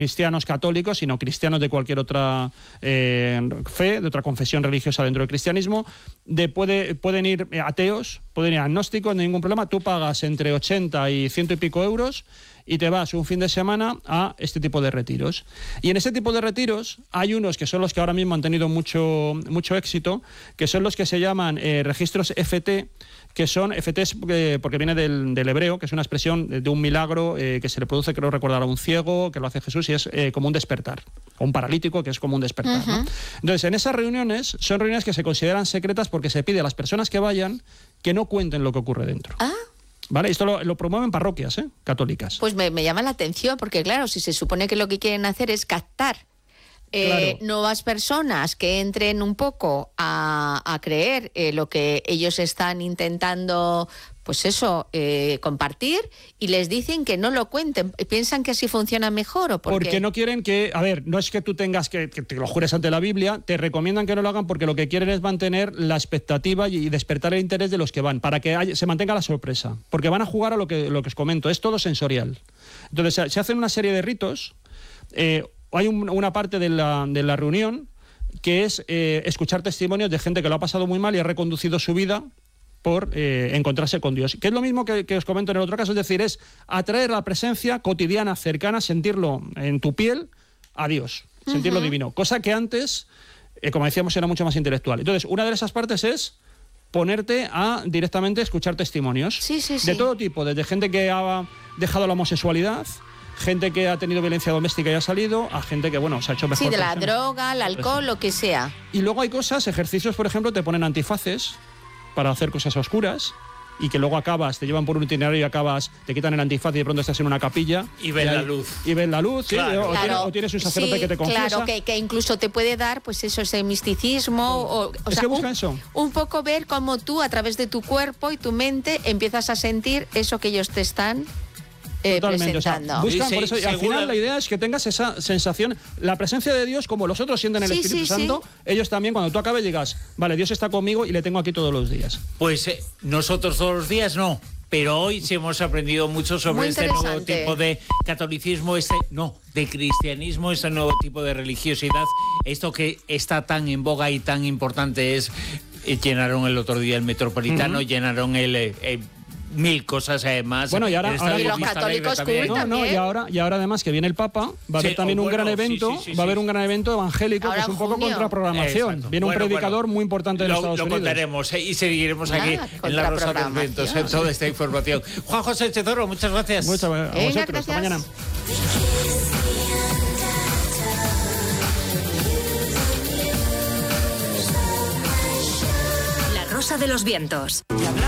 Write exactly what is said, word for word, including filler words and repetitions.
cristianos católicos, sino cristianos de cualquier otra eh, fe, de otra confesión religiosa dentro del cristianismo. De puede, pueden ir ateos, pueden ir agnósticos, no hay ningún problema. Tú pagas entre ochenta y ciento y pico euros y te vas un fin de semana a este tipo de retiros. Y en este tipo de retiros hay unos que son los que ahora mismo han tenido mucho, mucho éxito, que son los que se llaman eh, registros F T, que son F T eh, porque viene del, del hebreo, que es una expresión de, de un milagro eh, que se le produce, creo recordar, a un ciego, que lo hace Jesús, y es eh, como un despertar, o un paralítico, que es como un despertar, uh-huh. ¿no? Entonces, en esas reuniones, son reuniones que se consideran secretas porque se pide a las personas que vayan que no cuenten lo que ocurre dentro. Ah. ¿Vale? Esto lo, lo promueven parroquias, ¿eh? Católicas. Pues me, me llama la atención, porque claro, si se supone que lo que quieren hacer es captar eh, claro. nuevas personas que entren un poco a, a creer eh, lo que ellos están intentando, pues eso, eh, compartir, y les dicen que no lo cuenten. ¿Piensan que así funciona mejor o por Porque qué? no quieren que, a ver, no es que tú tengas que, que te lo jures ante la Biblia, te recomiendan que no lo hagan porque lo que quieren es mantener la expectativa y despertar el interés de los que van, para que haya, se mantenga la sorpresa, porque van a jugar a lo que, lo que os comento, es todo sensorial. Entonces se, se hacen una serie de ritos, eh, hay un, una parte de la, de la reunión que es eh, escuchar testimonios de gente que lo ha pasado muy mal y ha reconducido su vida por eh, encontrarse con Dios. Que es lo mismo que, que os comento en el otro caso, es decir, es atraer la presencia cotidiana, cercana, sentirlo en tu piel a Dios, sentirlo uh-huh. divino. Cosa que antes, eh, como decíamos, era mucho más intelectual. Entonces, una de esas partes es ponerte a directamente escuchar testimonios sí, sí, sí. de todo tipo, desde gente que ha dejado la homosexualidad, gente que ha tenido violencia doméstica y ha salido, a gente que, bueno, se ha hecho mejor. Sí, de la persona. droga, el alcohol, lo que sea. Y luego hay cosas, ejercicios, por ejemplo, te ponen antifaces para hacer cosas oscuras y que luego acabas, te llevan por un itinerario y acabas, te quitan el antifaz y de pronto estás en una capilla. Y ven y la luz. Y ven la luz, claro. sí, o, claro. tienes, o tienes un sacerdote sí, que te confiesa. Claro, que, que incluso te puede dar, pues eso, ese misticismo. O, o es sea, que busca un, eso. Un poco ver cómo tú, a través de tu cuerpo y tu mente, empiezas a sentir eso que ellos te están Eh, Totalmente, presentando. o sea, buscan sí, por eso, y al seguro. final la idea es que tengas esa sensación, la presencia de Dios, como los otros sienten el Sí, Espíritu sí, Santo, sí. ellos también, cuando tú acabes, digas, vale, Dios está conmigo y le tengo aquí todos los días. Pues eh, nosotros todos los días no, pero hoy sí hemos aprendido mucho sobre Muy este nuevo interesante. tipo de catolicismo, este no, de cristianismo, este nuevo tipo de religiosidad, esto que está tan en boga y tan importante es, eh, llenaron el otro día el Metropolitano, uh-huh. llenaron el... Eh, eh, mil cosas además. Bueno, y ahora, ahora y los católicos también. No, no, y ahora, y ahora además que viene el Papa, va a haber sí, también oh, un bueno, gran evento, sí, sí, sí, va a haber sí. un gran evento evangélico ahora que es un poco junio. contraprogramación. Exacto. Viene un bueno, predicador bueno, muy importante de lo, los Estados lo Unidos. contaremos eh, y seguiremos aquí Ah, en la Rosa de los Vientos en toda esta información. Juan José Chezoro, muchas gracias. Muchas gracias. Venga, Vosotros, gracias. hasta mañana. La Rosa de los Vientos.